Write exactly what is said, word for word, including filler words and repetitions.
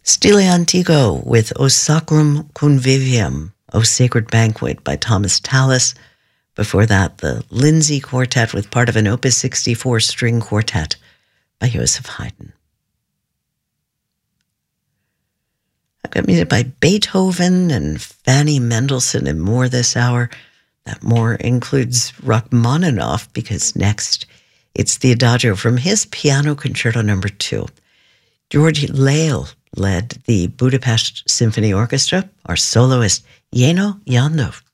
Stile Antico with O Sacrum Convivium, O Sacred Banquet by Thomas Tallis. Before that, the Lindsay Quartet with part of an Opus sixty-four string quartet by Joseph Haydn. I've got music by Beethoven and Fanny Mendelssohn and more this hour. That more includes Rachmaninoff, because next it's the Adagio from his Piano Concerto Number Two. George Lale led the Budapest Symphony Orchestra. Our soloist, Jenő Jandó.